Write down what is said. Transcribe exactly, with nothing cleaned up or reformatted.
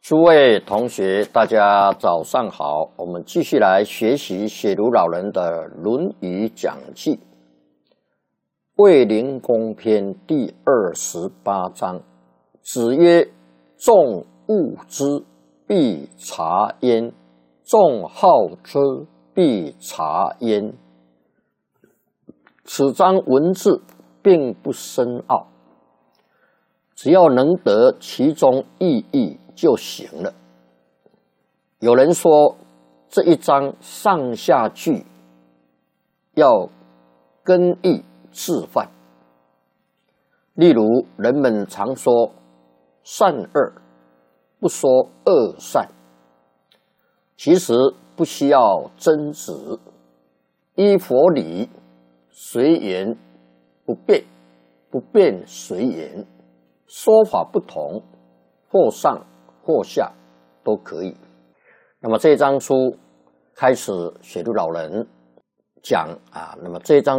诸位同学，大家早上好。我们继续来学习写如老人的《论语讲记》卫灵公篇第二十八章。子曰：“众恶之，必察焉；众好之，必察焉。”此章文字并不深奥，只要能得其中意义就行了。有人说这一章上下句要根义示范，例如人们常说善恶，不说恶善，其实不需要争执，依佛理，随缘不变，不变随缘，说法不同，或上或下都可以。那么这一章书开始写入老人讲啊，那么这一章